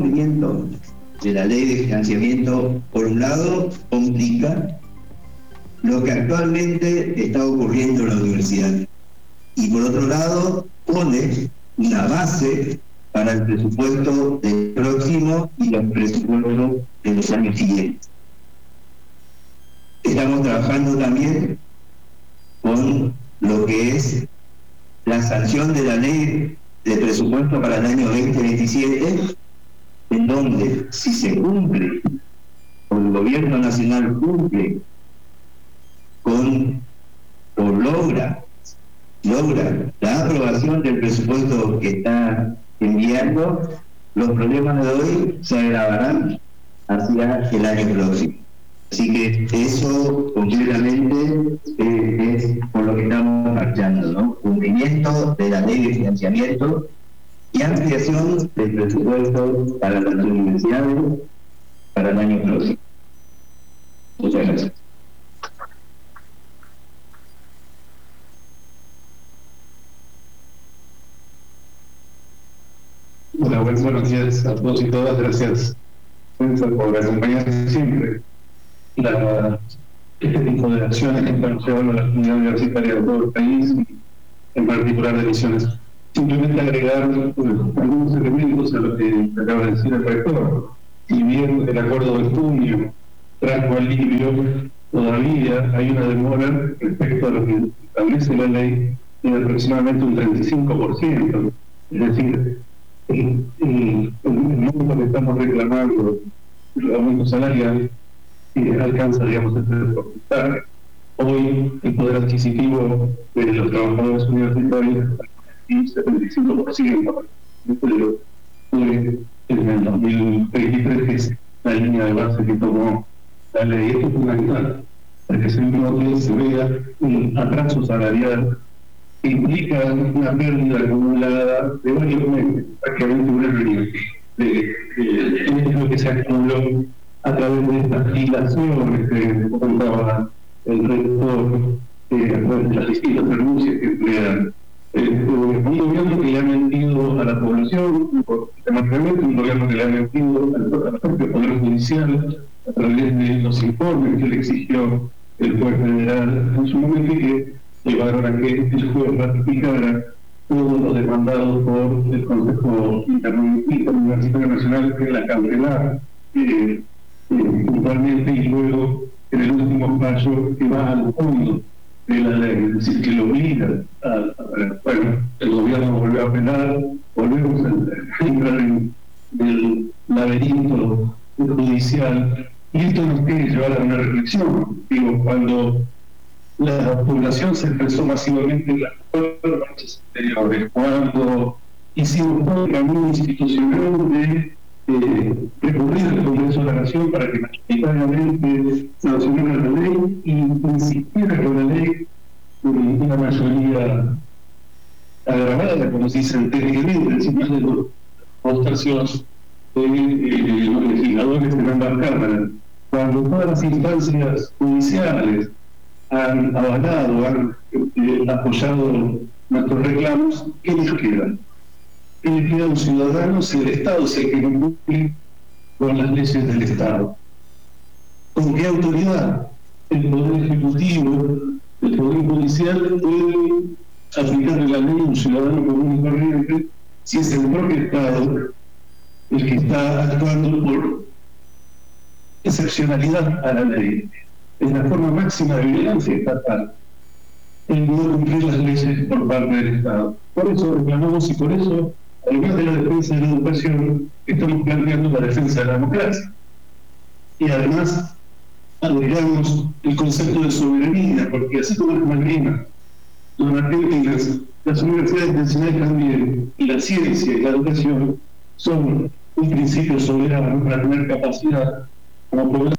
cumplimiento de la ley de financiamiento, por un lado, complica lo que actualmente está ocurriendo en la universidad, y por otro lado, pone una base para el presupuesto del próximo y los presupuestos de los años siguientes. Estamos trabajando también con lo que es la sanción de la ley de presupuesto para el año 2027, en donde si se cumple, o el gobierno nacional cumple o logra la aprobación del presupuesto que está enviando, los problemas de hoy se agravarán hacia el año próximo. Así que eso concretamente es por lo que estamos marchando, ¿no? Cumplimiento de la ley de financiamiento y ampliación del presupuesto para las universidades para el año próximo. Muchas gracias. Hola, buenos días a todos y todas. Gracias por acompañarnos siempre. Este tipo de acciones que están llevando a la comunidad universitaria de todo el país, en particular de Misiones. Simplemente agregar algunos elementos a lo que acaba de decir el rector. Si bien el acuerdo de junio trajo alivio, todavía hay una demora respecto a lo que establece la ley de aproximadamente un 35%. Es decir, el monto que estamos reclamando, el aumento salarial, alcanza, digamos, el porcentaje. Hoy el poder adquisitivo de los trabajadores universitarios es el 75%. En el 2023, que es la línea de base que tomó la ley. Esto es fundamental, para que se vea un atraso salarial que implica una pérdida acumulada de varios meses, prácticamente un año, de lo que se acumuló a través de estas dilaciones que contaba el rector, a través de las distintas renuncias que emplean. Un gobierno que le ha mentido a la población, sistemáticamente, un gobierno que le ha mentido al propio Poder Judicial a través de los informes que le exigió el juez federal en su momento, y que llevaron a que el juez ratificara todo lo demandado por el Consejo Interuniversitario Nacional en la cautelar, puntualmente, y luego en el último fallo que va al fondo de la ley, es decir, que lo obliga bueno, el gobierno volvió a apelar, volvemos a entrar en el laberinto judicial, y esto nos tiene que llevar a una reflexión. Digo, cuando la población se expresó masivamente en las marchas anteriores, cuando hicimos todo el camino institucional de recurrir al Congreso de la Nación para que mayoritariamente sancionara la ley y insistiera con la ley una mayoría agravada, como se dice anteriormente, es más de dos tercios de los legisladores en ambas cámaras. Cuando todas las instancias judiciales han avalado, han apoyado nuestros reclamos, ¿qué nos queda? ¿Qué le queda a un ciudadano si el Estado es el que no cumple con las leyes del Estado? ¿Con qué autoridad el Poder Ejecutivo, el Poder Judicial puede aplicarle la ley a un ciudadano común y corriente si es el propio Estado el que está actuando por excepcionalidad a la ley? Es la forma máxima de violencia estatal el no cumplir las leyes por parte del Estado. Por eso reclamamos, y por eso, además de la defensa de la educación, estamos planteando la defensa de la democracia. Y además agregamos el concepto de soberanía, porque así como las Malvinas, las universidades nacionales también, y la ciencia y la educación son un principio soberano para tener capacidad como población